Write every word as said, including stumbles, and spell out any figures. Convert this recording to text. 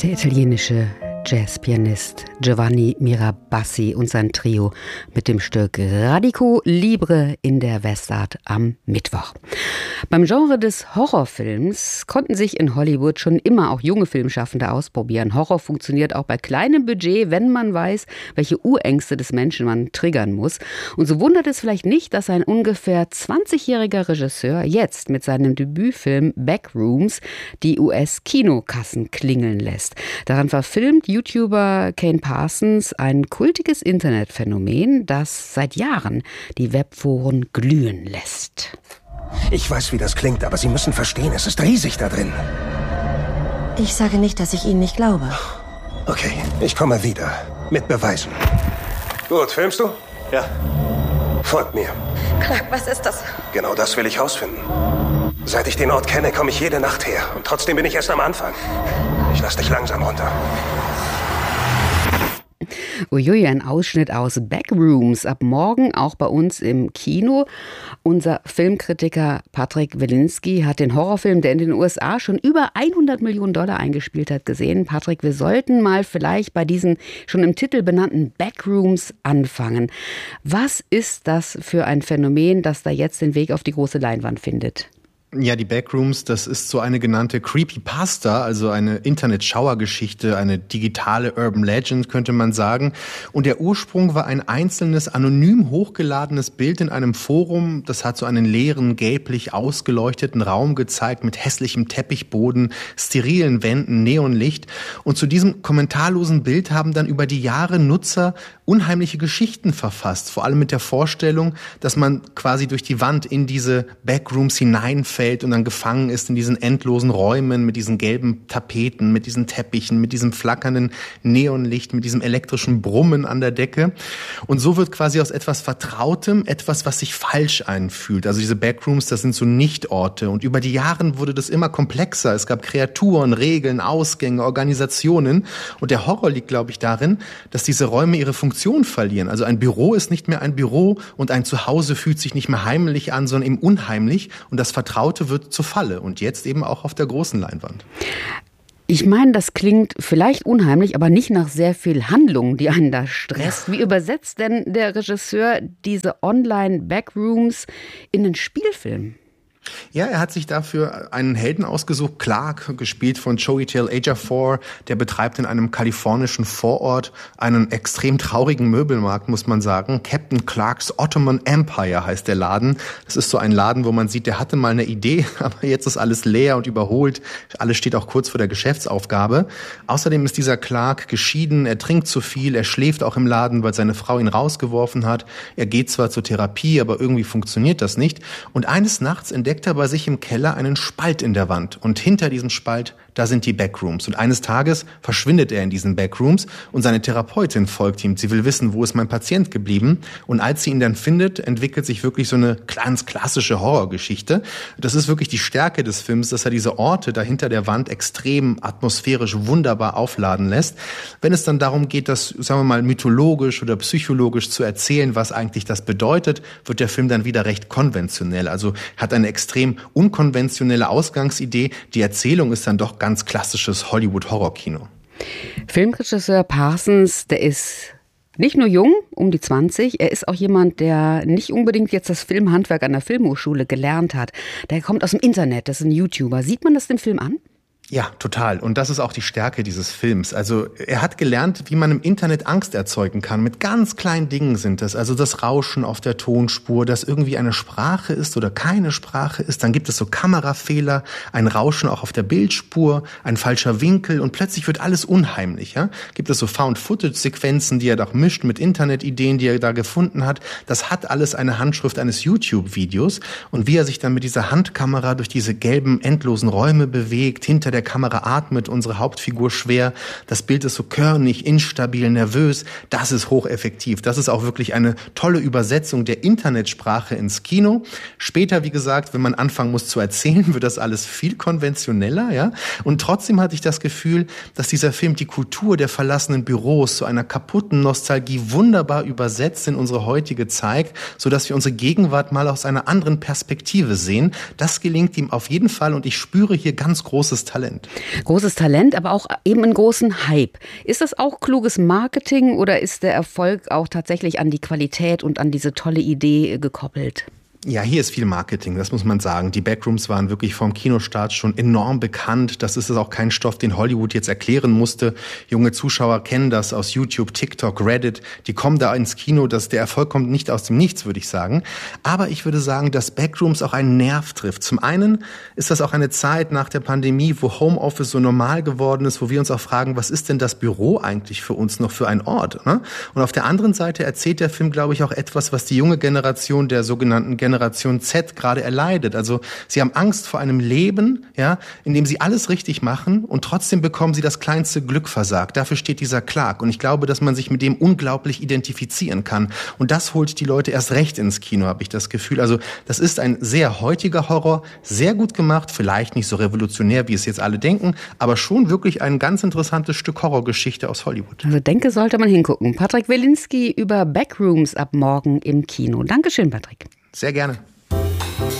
Der italienische Jazzpianist Giovanni Mirabassi und sein Trio mit dem Stück Radico Libre in der Westart am Mittwoch. Beim Genre des Horrorfilms konnten sich in Hollywood schon immer auch junge Filmschaffende ausprobieren. Horror funktioniert auch bei kleinem Budget, wenn man weiß, welche Urängste des Menschen man triggern muss. Und so wundert es vielleicht nicht, dass ein ungefähr zwanzigjähriger Regisseur jetzt mit seinem Debütfilm Backrooms die U S-Kinokassen klingeln lässt. Daran verfilmt YouTuber Kane Parsons ein kultiges Internetphänomen, das seit Jahren die Webforen glühen lässt. Ich weiß, wie das klingt, aber Sie müssen verstehen, es ist riesig da drin. Ich sage nicht, dass ich Ihnen nicht glaube. Okay, ich komme wieder. Mit Beweisen. Gut, filmst du? Ja. Folgt mir. Clark, was ist das? Genau das will ich rausfinden. Seit ich den Ort kenne, komme ich jede Nacht her. Und trotzdem bin ich erst am Anfang. Ich lass dich langsam runter. Uiui, ein Ausschnitt aus Backrooms. Ab morgen auch bei uns im Kino. Unser Filmkritiker Patrick Wilinski hat den Horrorfilm, der in den U S A schon über hundert Millionen Dollar eingespielt hat, gesehen. Patrick, wir sollten mal vielleicht bei diesen schon im Titel benannten Backrooms anfangen. Was ist das für ein Phänomen, das da jetzt den Weg auf die große Leinwand findet? Ja, die Backrooms, das ist so eine genannte Creepypasta, also eine Internet-Schauergeschichte, eine digitale Urban Legend, könnte man sagen. Und der Ursprung war ein einzelnes, anonym hochgeladenes Bild in einem Forum. Das hat so einen leeren, gelblich ausgeleuchteten Raum gezeigt mit hässlichem Teppichboden, sterilen Wänden, Neonlicht. Und zu diesem kommentarlosen Bild haben dann über die Jahre Nutzer unheimliche Geschichten verfasst. Vor allem mit der Vorstellung, dass man quasi durch die Wand in diese Backrooms hineinfällt und dann gefangen ist in diesen endlosen Räumen mit diesen gelben Tapeten, mit diesen Teppichen, mit diesem flackernden Neonlicht, mit diesem elektrischen Brummen an der Decke. Und so wird quasi aus etwas Vertrautem etwas, was sich falsch anfühlt. Also diese Backrooms, das sind so Nichtorte. Und über die Jahre wurde das immer komplexer. Es gab Kreaturen, Regeln, Ausgänge, Organisationen. Und der Horror liegt, glaube ich, darin, dass diese Räume ihre Funktion verlieren. Also ein Büro ist nicht mehr ein Büro und ein Zuhause fühlt sich nicht mehr heimlich an, sondern eben unheimlich. Und das Vertraute wird zur Falle und jetzt eben auch auf der großen Leinwand. Ich meine, das klingt vielleicht unheimlich, aber nicht nach sehr viel Handlung, die einen da stresst. Wie übersetzt denn der Regisseur diese Online-Backrooms in einen Spielfilm? Ja, er hat sich dafür einen Helden ausgesucht, Clark, gespielt von Chiwetel Ejiofor. Der betreibt in einem kalifornischen Vorort einen extrem traurigen Möbelmarkt, muss man sagen. Captain Clark's Ottoman Empire heißt der Laden. Das ist so ein Laden, wo man sieht, der hatte mal eine Idee, aber jetzt ist alles leer und überholt. Alles steht auch kurz vor der Geschäftsaufgabe. Außerdem ist dieser Clark geschieden, er trinkt zu viel, er schläft auch im Laden, weil seine Frau ihn rausgeworfen hat. Er geht zwar zur Therapie, aber irgendwie funktioniert das nicht. Und eines Nachts entdeckt er bei sich im Keller einen Spalt in der Wand. Und hinter diesem Spalt, da sind die Backrooms. Und eines Tages verschwindet er in diesen Backrooms und seine Therapeutin folgt ihm. Sie will wissen, wo ist mein Patient geblieben? Und als sie ihn dann findet, entwickelt sich wirklich so eine ganz klassische Horrorgeschichte. Das ist wirklich die Stärke des Films, dass er diese Orte da hinter der Wand extrem atmosphärisch wunderbar aufladen lässt. Wenn es dann darum geht, das, sagen wir mal, mythologisch oder psychologisch zu erzählen, was eigentlich das bedeutet, wird der Film dann wieder recht konventionell. Also hat eine extrem unkonventionelle Ausgangsidee. Die Erzählung ist dann doch ganz klassisches Hollywood-Horrorkino. Filmregisseur Parsons, der ist nicht nur jung, um die zwanzig, er ist auch jemand, der nicht unbedingt jetzt das Filmhandwerk an der Filmhochschule gelernt hat. Der kommt aus dem Internet, das ist ein YouTuber. Sieht man das dem Film an? Ja, total. Und das ist auch die Stärke dieses Films. Also er hat gelernt, wie man im Internet Angst erzeugen kann. Mit ganz kleinen Dingen sind das. Also das Rauschen auf der Tonspur, dass irgendwie eine Sprache ist oder keine Sprache ist. Dann gibt es so Kamerafehler, ein Rauschen auch auf der Bildspur, ein falscher Winkel und plötzlich wird alles unheimlich. Ja? Gibt es so Found-Footage-Sequenzen, die er doch mischt mit Internetideen, die er da gefunden hat. Das hat alles eine Handschrift eines YouTube-Videos. Und wie er sich dann mit dieser Handkamera durch diese gelben, endlosen Räume bewegt, hinter der Kamera atmet unsere Hauptfigur schwer. Das Bild ist so körnig, instabil, nervös. Das ist hocheffektiv. Das ist auch wirklich eine tolle Übersetzung der Internetsprache ins Kino. Später, wie gesagt, wenn man anfangen muss zu erzählen, wird das alles viel konventioneller, ja. Und trotzdem hatte ich das Gefühl, dass dieser Film die Kultur der verlassenen Büros zu einer kaputten Nostalgie wunderbar übersetzt in unsere heutige Zeit, sodass wir unsere Gegenwart mal aus einer anderen Perspektive sehen. Das gelingt ihm auf jeden Fall und ich spüre hier ganz großes Talent. Talent. Großes Talent, aber auch eben einen großen Hype. Ist das auch kluges Marketing oder ist der Erfolg auch tatsächlich an die Qualität und an diese tolle Idee gekoppelt? Ja, hier ist viel Marketing, das muss man sagen. Die Backrooms waren wirklich vom Kinostart schon enorm bekannt. Das ist auch kein Stoff, den Hollywood jetzt erklären musste. Junge Zuschauer kennen das aus YouTube, TikTok, Reddit. Die kommen da ins Kino. Das, der Erfolg kommt nicht aus dem Nichts, würde ich sagen. Aber ich würde sagen, dass Backrooms auch einen Nerv trifft. Zum einen ist das auch eine Zeit nach der Pandemie, wo Homeoffice so normal geworden ist, wo wir uns auch fragen, was ist denn das Büro eigentlich für uns noch für ein Ort? Ne? Und auf der anderen Seite erzählt der Film, glaube ich, auch etwas, was die junge Generation der sogenannten Generation Generation Z gerade erleidet. Also sie haben Angst vor einem Leben, ja, in dem sie alles richtig machen und trotzdem bekommen sie das kleinste Glück versagt. Dafür steht dieser Clark. Und ich glaube, dass man sich mit dem unglaublich identifizieren kann. Und das holt die Leute erst recht ins Kino, habe ich das Gefühl. Also das ist ein sehr heutiger Horror, sehr gut gemacht, vielleicht nicht so revolutionär, wie es jetzt alle denken, aber schon wirklich ein ganz interessantes Stück Horrorgeschichte aus Hollywood. Also denke, sollte man hingucken. Patrick Wilinski über Backrooms ab morgen im Kino. Dankeschön, Patrick. Sehr gerne.